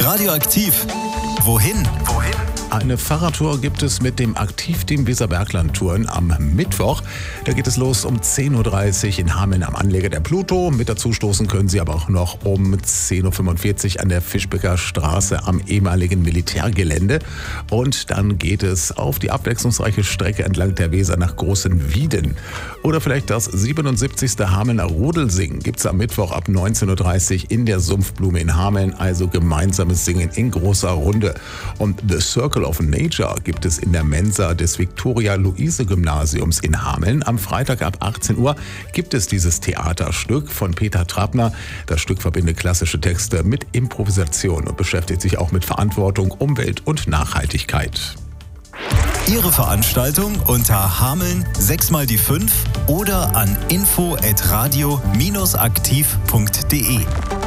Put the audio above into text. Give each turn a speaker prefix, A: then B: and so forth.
A: Radioaktiv. Wohin?
B: Eine Fahrradtour gibt es mit dem Aktivteam Weserbergland-Touren am Mittwoch. Da geht es los um 10.30 Uhr in Hameln am Anleger der Pluto. Mit dazustoßen können Sie aber auch noch um 10.45 Uhr an der Fischbecker Straße am ehemaligen Militärgelände. Und dann geht es auf die abwechslungsreiche Strecke entlang der Weser nach Großenwieden. Oder vielleicht das 77. Hamelner Rodelsingen gibt es am Mittwoch ab 19.30 Uhr in der Sumpfblume in Hameln. Also gemeinsames Singen in großer Runde. Und The Circle of Nature gibt es in der Mensa des Viktoria-Luise-Gymnasiums in Hameln. Am Freitag ab 18 Uhr gibt es dieses Theaterstück von Peter Trabner. Das Stück verbindet klassische Texte mit Improvisation und beschäftigt sich auch mit Verantwortung, Umwelt und Nachhaltigkeit.
A: Ihre Veranstaltung unter Hameln 6x5 oder an info@radio-aktiv.de.